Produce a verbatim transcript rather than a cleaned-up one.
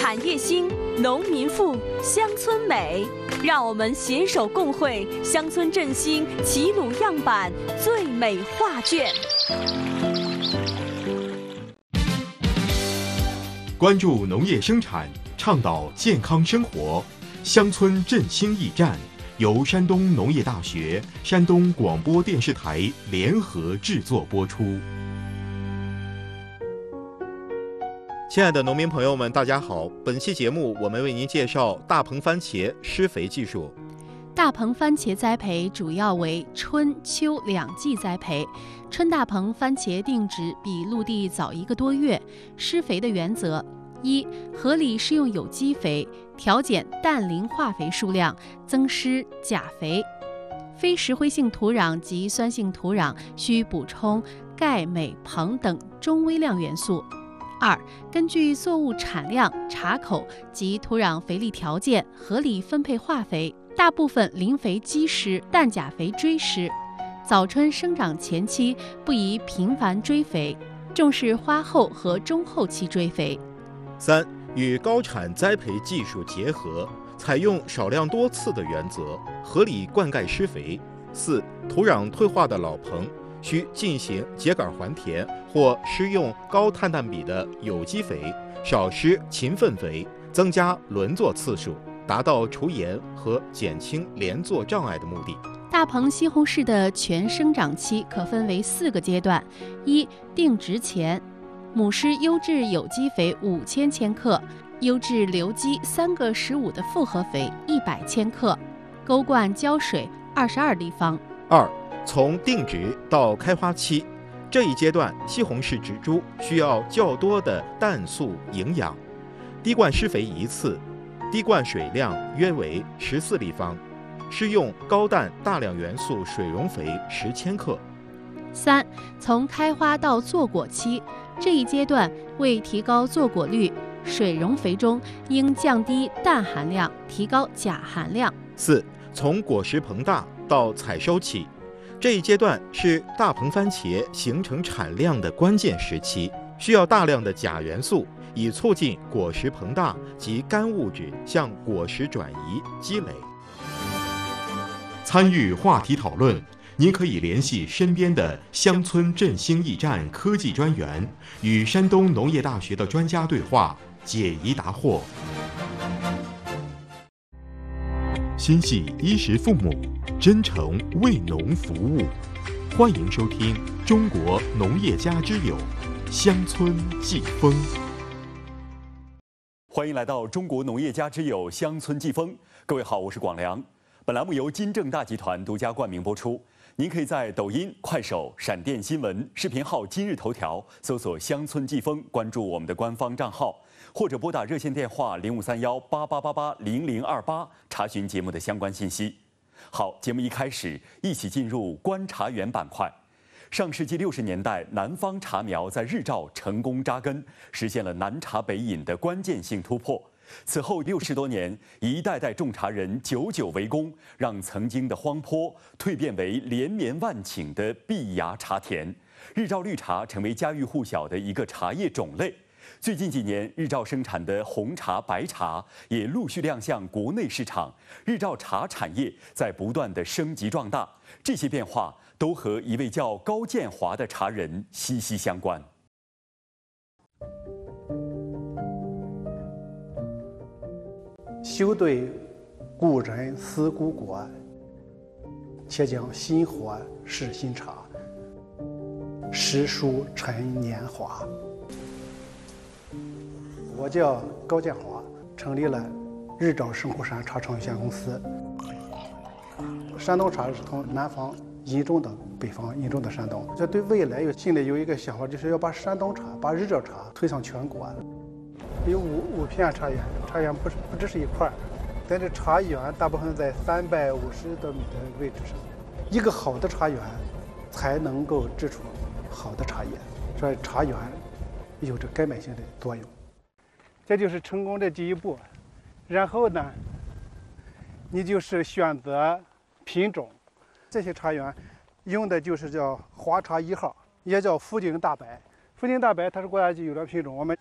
产业兴，农民富，乡村美。让我们携手共绘乡村振兴齐鲁样板最美画卷。 关注农业生产，倡导健康生活，乡村振兴驿站由山东农业大学、山东广播电视台联合制作播出。 亲爱的农民朋友们，大家好！本期节目我们为您介绍大棚番茄施肥技术。 大棚番茄栽培主要为春秋两季栽培，春大棚番茄定植比陆地早一个多月。施肥的原则：一、合理施用有机肥，调减氮磷化肥数量，增施钾肥。非石灰性土壤及酸性土壤需补充钙、镁、硼等中微量元素。二、根据作物产量、茶口及土壤肥力条件，合理分配化肥，大部分磷肥基施，氮钾肥追施。早春生长前期不宜频繁追肥，重视花后和中后期追肥。 三、与高产栽培技术结合，采用少量多次的原则，合理灌溉施肥。四、土壤退化的老棚需进行秸秆还田或施用高碳氮比的有机肥，少施勤粪肥，增加轮作次数，达到除盐和减轻连作障碍的目的。 大棚西红柿的全生长期可分为四个阶段：一、定植前，母施优质有机肥五千千克，优质留基三个十五的复合肥一百千克，沟灌浇水二十二立方。 二、从定植到开花期，这一阶段西红柿植株需要较多的氮素营养，滴灌施肥一次，滴灌水量约为十四立方，施用高氮大量元素水溶肥十千克。 三、从开花到坐果期，这一阶段为提高坐果率，水溶肥中应降低氮含量，提高钾含量。 四、从果实膨大到采收期，这一阶段是大棚番茄形成产量的关键时期，需要大量的钾元素，以促进果实膨大及干物质向果实转移积累。 参与话题讨论，您可以联系身边的乡村振兴驿站科技专员，与山东农业大学的专家对话，解疑答惑。心系衣食父母，真诚为农服务。欢迎收听《中国农业家之友》乡村季风。 欢迎来到《中国农业家之友》乡村季风。各位好，我是广良。本栏目由金正大集团独家冠名播出。您可以在抖音、快手、闪电新闻、视频号今日头条搜索“乡村季风”，关注我们的官方账号，或者拨打热线电话零五三幺八八八八零零二八查询节目的相关信息。好，节目一开始，一起进入观察员板块。上世纪六十年代，南方茶苗在日照成功扎根，实现了南茶北饮的关键性突破。此后六十多年，一代代种茶人久久为功，让曾经的荒坡蜕变为连绵万顷的碧芽茶田。日照绿茶成为家喻户晓的一个茶叶种类。最近几年，日照生产的红茶、白茶也陆续亮相国内市场，日照茶产业在不断的升级壮大。这些变化都和一位叫高建华的茶人息息相关。 休对故人思故国，且将新火试新茶，诗书陈年华。我叫高建华，成立了日照圣湖山茶厂有限公司。山东茶是从南方引种的北方引种的山东，这对未来有心里有一个想法，就是要把山东茶、把日照茶推向全国。有五五片茶园，茶园不是不只是一块，但是茶园大部分在三百五十多米的位置上。一个好的茶园才能够制出好的茶叶，所以茶园有着根本性的作用。这就是成功的第一步。然后呢，你就是选择品种。这些茶园用的就是叫华茶一号，也叫福鼎大白。福鼎大白它是国家级优良品种，我们